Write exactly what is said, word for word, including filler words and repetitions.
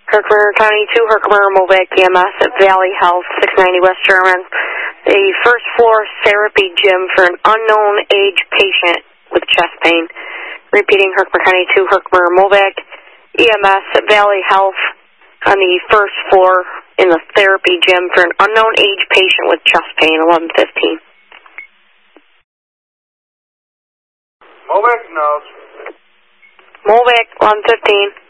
Herkimer County two, Herkimer Movac E M S at Valley Health, six ninety West German. The first floor therapy gym for an unknown age patient with chest pain. Repeating, Herkimer County two, Herkimer Movac E M S at Valley Health on the first floor in the therapy gym for an unknown age patient with chest pain, eleven fifteen. Movac knows. Movac, eleven fifteen.